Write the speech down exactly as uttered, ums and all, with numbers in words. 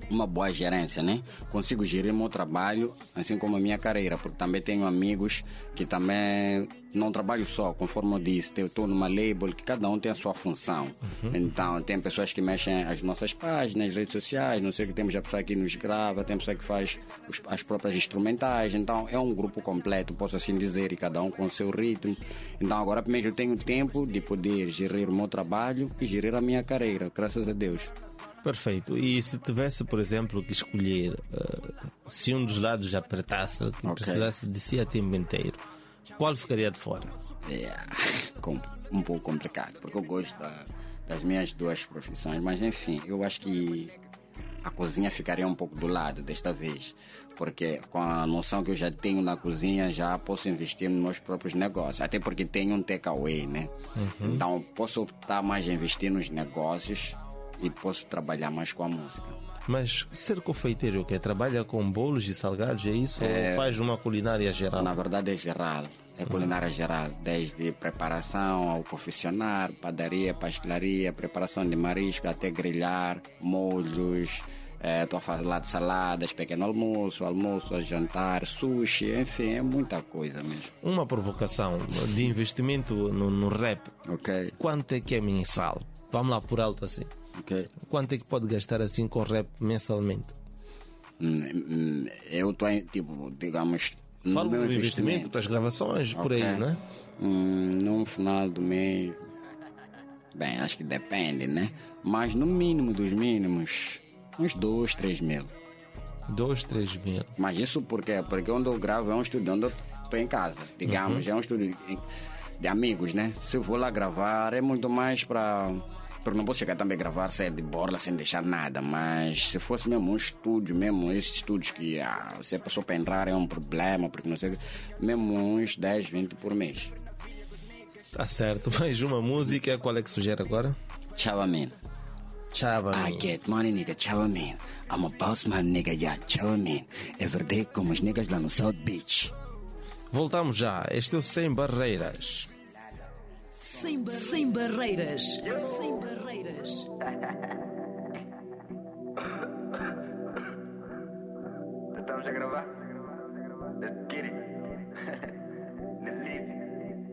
uma boa gerência, né? Consigo gerir o meu trabalho, assim como a minha carreira, porque também tenho amigos que também não trabalho só, conforme eu disse, eu estou numa label que cada um tem a sua função. Uhum. Então, tem pessoas que mexem as nossas páginas, redes sociais, não sei o que, temos a pessoa que nos grava, tem pessoa que faz os, as próprias instrumentais, então é um grupo completo, posso assim dizer, e cada um com o seu ritmo. Então, agora mesmo eu tenho tempo de poder gerir o meu trabalho e gerir a minha carreira, graças a Deus. Perfeito. E se tivesse, por exemplo, que escolher, uh, se um dos lados já apertasse, que okay. precisasse de si a tempo inteiro, qual ficaria de fora? É um pouco complicado, porque eu gosto da, das minhas duas profissões, mas enfim, eu acho que a cozinha ficaria um pouco do lado desta vez, porque com a noção que eu já tenho na cozinha, já posso investir nos meus próprios negócios, até porque tenho um takeaway, né? Uhum. Então posso optar mais a investir nos negócios e posso trabalhar mais com a música. Mas ser confeiteiro, o que trabalha com bolos e salgados, é isso? É, ou faz uma culinária geral? Na verdade é geral, é culinária hum. geral, desde preparação ao confeccionar, padaria, pastelaria, preparação de marisco, até grelhar, molhos, estou é, a falar de saladas, pequeno almoço, almoço, jantar, sushi, enfim, é muita coisa mesmo. Uma provocação de investimento no, no rap, okay. Quanto é que é mensal? Vamos lá por alto assim. Okay. Quanto é que pode gastar assim com rap mensalmente? Eu estou, tipo, digamos, falo do investimento, das gravações, okay. Por aí, né? Hum, no final do mês, bem, acho que depende, né? Mas no mínimo dos mínimos, uns dois, três mil. Dois, três mil. Mas isso por quê? Porque onde eu gravo é um estúdio onde eu estou em casa, digamos, uhum. É um estúdio de amigos, né? Se eu vou lá gravar, é muito mais para... Porque não posso chegar também a gravar sair de borla sem deixar nada, mas se fosse mesmo um estúdio, mesmo esses estúdios que ah, se a pessoa para entrar é um problema, porque não sei, mesmo uns dez, vinte por mês. Tá certo, mais uma música, qual é que sugere agora? Chava Man. Chava Man. I get money, nigga, Chava Man. I'm a boss man, nigga, yeah, Chava Man. Everyday como os niggas lá no South Beach. Voltamos já, este é o Sem Barreiras. Sem, bar... Sem barreiras. Sem barreiras. Estamos a gravar?